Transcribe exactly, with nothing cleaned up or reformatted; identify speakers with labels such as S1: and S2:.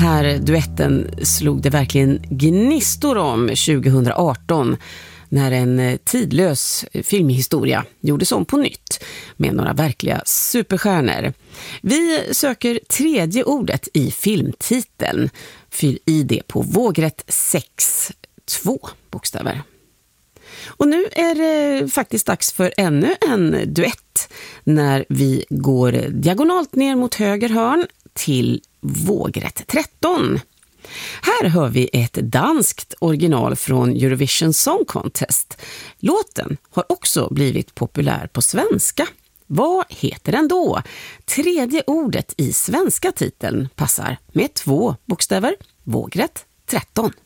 S1: här duetten slog det verkligen gnistor om tjugohundraarton när en tidlös filmhistoria gjordes om på nytt med några verkliga superstjärnor. Vi söker tredje ordet i filmtiteln. Fyll i det på vågrätt sex, två bokstäver. Och nu är det faktiskt dags för ännu en duett när vi går diagonalt ner mot höger hörn till vågrätt tretton. Här hör vi ett danskt original från Eurovision Song Contest. Låten har också blivit populär på svenska. Vad heter den då? Tredje ordet i svenska titeln passar med två bokstäver, vågrätt tretton.